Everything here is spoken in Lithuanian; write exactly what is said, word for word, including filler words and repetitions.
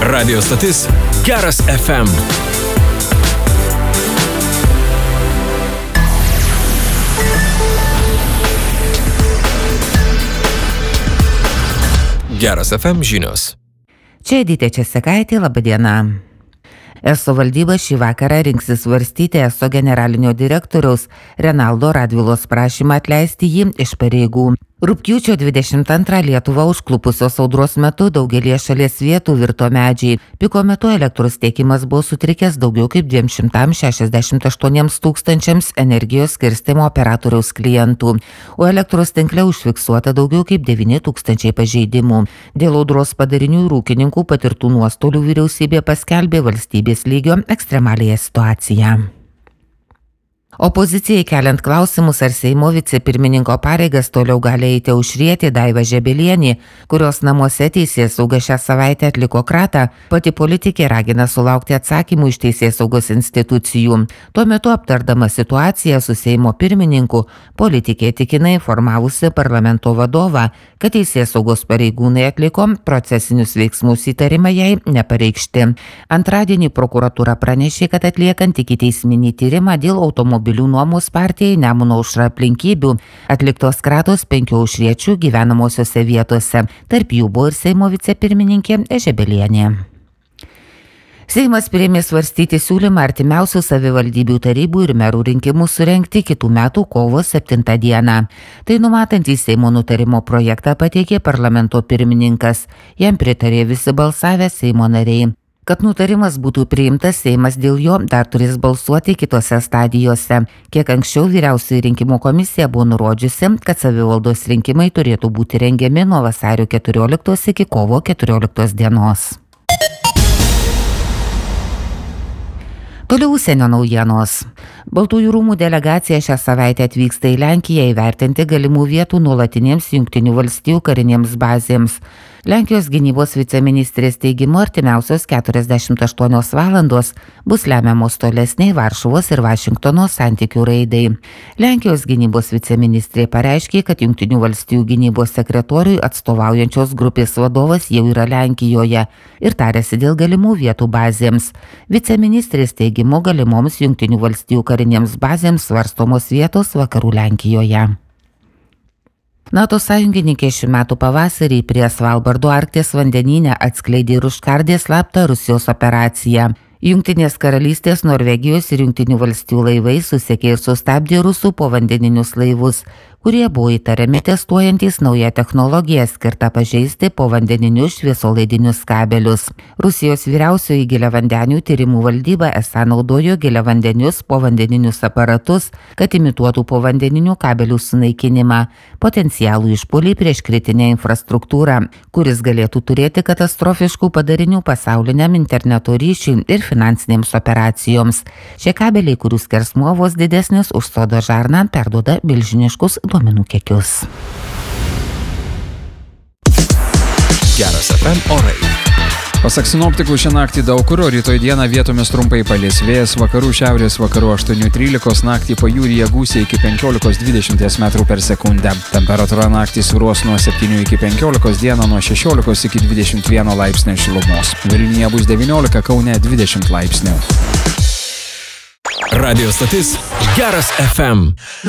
Radio stotis Geras F M. Geras F M žinios. Čia Edita Česekaitė, laba diena. ESO valdyba šį vakarą rinksis svarstyti ESO generalinio direktoriaus Renaldo Radvilos prašymą atleisti jį iš pareigų. Rugpjūčio dvidešimt antrą Lietuvą užklupusios audros metu daugelie šalies vietų virto medžiai. Piko metu elektros tiekimas buvo sutrikęs daugiau kaip dviem šimtams šešiasdešimt aštuoniems tūkstančiams energijos skirstymo operatoriaus klientų, o elektros tinkle užfiksuota daugiau kaip devyni tūkstančiai pažeidimų. Dėl audros padarinių ir ūkininkų patirtų nuostolių vyriausybė paskelbė valstybės lygio ekstremaliąją situaciją. Opozicijai keliant klausimus, ar Seimo vicepirmininko pareigas toliau gali eiti Aušrietė Daiva Žebelienė, kurios namuose teisėsauga šią savaitę atliko kratą, pati politikė ragina sulaukti atsakymų iš teisėsaugos institucijų. Tuo metu aptardama situaciją su Seimo pirmininku, politikė tikina informavusi parlamento vadovą, kad teisėsaugos pareigūnai atliko procesinius veiksmus, įtarimą jai nepareikšti. Antradienį prokuratūra pranešė, kad atliekant ikiteisminį tyrimą dėl automobilių nuomos partijai Nemuno aušra aplinkybių atliktos kratos penkių aušriečių gyvenamosiose vietose. Tarp jų buvo ir Seimo vicepirmininkė Žebelienė. Seimas priėmė svarstyti siūlymą artimiausių savivaldybių tarybų ir merų rinkimų surengti kitų metų kovo septintą dieną. Tai numatantys Seimo nutarimo projektą pateikė parlamento pirmininkas. Jam pritarė visi balsavę Seimo nariai. Kad nutarimas būtų priimtas, Seimas dėl jo dar turės balsuoti kitose stadijose. Kiek anksčiau vyriausioji rinkimų komisija buvo nurodžiusi, kad savivaldos rinkimai turėtų būti rengiami nuo vasario keturioliktos iki kovo keturioliktos dienos. Toliau užsienio naujienos. Baltųjų rūmų delegacija šią savaitę atvyksta į Lenkiją įvertinti galimų vietų nuolatinėms Jungtinių valstijų karinėms bazėms. Lenkijos gynybos viceministrės teigimu, artimiausios keturiasdešimt aštuonios valandos bus lemiamos tolesniai Varšuvos ir Vašingtono santykių raidai. Lenkijos gynybos viceministrė pareiškė, kad Jungtinių valstijų gynybos sekretoriui atstovaujančios grupės vadovas jau yra Lenkijoje ir tarėsi dėl galimų vietų bazėms. Viceministrės teigimu, galimoms Jungtinių valstijų karinėms bazėms svarstomos vietos vakarų Lenkijoje. NATO sąjungininkė šių metų pavasarį prie Svalbardo Arkties vandenyne atskleidė ir užkardė slaptą Rusijos operaciją. Jungtinės karalystės, Norvegijos ir Jungtinių valstijų laivai susekė ir sustabdė rusų povandeninius laivus, kurie buvo įtariami testuojantys naują technologiją skirtą pažeisti povandeninius šviesolaidinius kabelius. Rusijos vyriausioji giliavandenių tyrimų valdyba esą naudojo giliavandenius povandeninius aparatus, kad imituotų povandeninių kabelių sunaikinimą, potencialų išpuolį prieš kritinę infrastruktūrą, kuris galėtų turėti katastrofiškų padarinių pasauliniam interneto ryšiui ir finansinėms operacijoms. Šie kabeliai, kurių skersmuo vos didesnis už sodo žarną, perduoda milžiniškus duomenų kiekius. Geras F M orai. Pasak sinoptikų, šią naktį daug kur, o rytoj dieną vietomis trumpai palis vėjas vakarų šiaurės vakarų aštuoni trylikos, naktį pajūryje gūsiai iki penkiolikos dvidešimt metrų per sekundę. Temperatūra naktį svyruos nuo septynių iki penkiolikos, dieną nuo šešiolikos iki dvidešimt vieno laipsnio šilumos. Vilniuje bus devyniolika, Kaune dvidešimt laipsnių. Radio stotis Geras F M.